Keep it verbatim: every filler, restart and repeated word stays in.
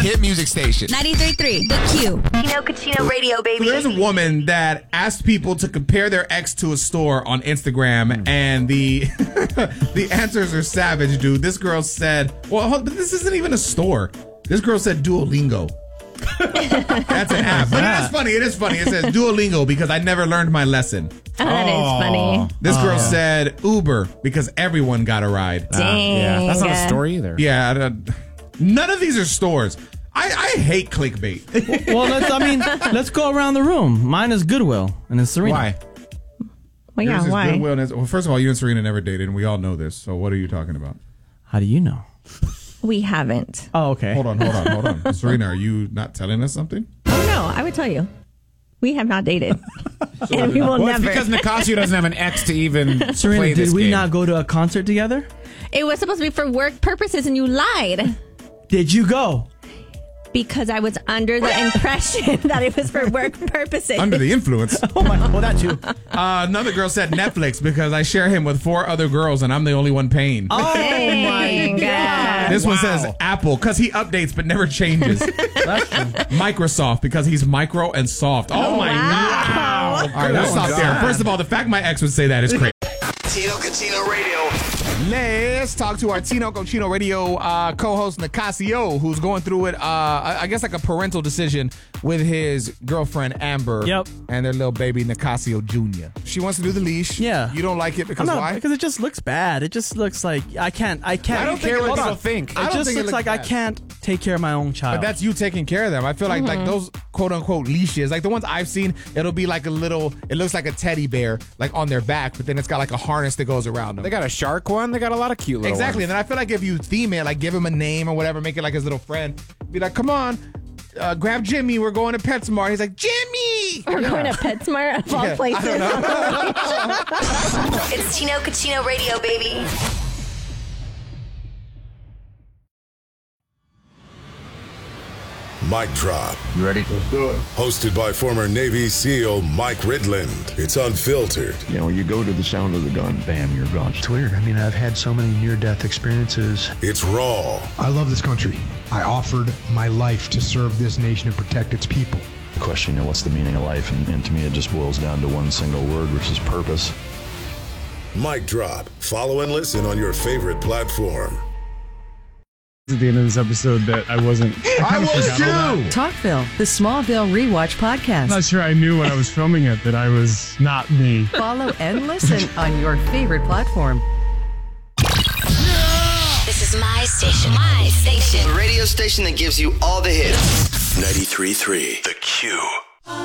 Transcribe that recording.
hit music station. ninety-three point three, The Q. Chino Cucino Radio, baby. There's a woman that asked people to compare their ex to a store on Instagram, and the the answers are savage, dude. This girl said, well, hold- but this isn't even a store. This girl said Duolingo. That's an app. But it is funny. It is funny. It says Duolingo because I never learned my lesson. Oh, that is funny. This girl Oh. said Uber because everyone got a ride. Dang. Yeah, that's not a story either. Yeah, I don't- none of these are stores. I, I hate clickbait. Well, let's. I mean, let's go around the room. Mine is Goodwill, and it's Serena. Why? Well, yeah, Yours is why? Goodwill and it's- well, first of all, you and Serena never dated, and we all know this. So what are you talking about? How do you know? We haven't. Oh, okay. Hold on, hold on, hold on. Serena, are you not telling us something? Oh, no, I would tell you. We have not dated. And we will Well, never. it's because Nicasio doesn't have an ex to even Serena, play did this we game. not go to a concert together? It was supposed to be for work purposes, and you lied. Did you go? Because I was under the impression that it was for work purposes. Under the influence. Oh my! Well, that too. Uh, another girl said Netflix because I share him with four other girls, and I'm the only one paying. Oh my God! This one Wow. says Apple because he updates but never changes. That's true. Microsoft because he's micro and soft. Oh, my Wow. God. All right, let's stop there. First of all, the fact my ex would say that is crazy. Tino Cucino Radio. Let's talk to our Tino Cochino Radio uh, co-host Nicasio, who's going through it, uh, I I guess like a parental decision with his girlfriend Amber. Yep. And their little baby Nicasio Junior She wants to do the leash. Yeah. You don't like it because I'm not, why? because it just looks bad. It just looks like I can't. I can't. I don't care think it what looks- people think. It I don't just think it looks looks like I bad. can't take care of my own child. But that's you taking care of them. I feel like like those quote unquote leashes, like the ones I've seen, it'll be like a little, it looks like a teddy bear, like on their back, but then it's got like a harness that goes around them. They got a shark one. They got a lot of cute little Exactly. ones. And then I feel like if you theme it, like give him a name or whatever, make it like his little friend, be like, come on, uh, grab Jimmy. We're going to PetSmart. He's like, Jimmy. We're going to PetSmart of all Yeah, I places. don't know. It's Chino Cucino Radio, baby. Mic Drop. You ready? Let's do it. Hosted by former Navy SEAL Mike Ridland. It's unfiltered. You know, you go to the sound of the gun, bam, you're gone. It's weird. I mean, I've had so many near-death experiences. It's raw. I love this country. I offered my life to serve this nation and protect its people. The question, you know, what's the meaning of life? And, and to me, it just boils down to one single word, which is purpose. Mic Drop. Follow and listen on your favorite platform. At the end of this episode that I wasn't. I was too! Talkville, the Smallville Rewatch podcast. I'm not sure I knew when I was filming it that I was not me. Follow and listen on your favorite platform. This is my station. My station. The radio station that gives you all the hits. ninety-three point three The Q.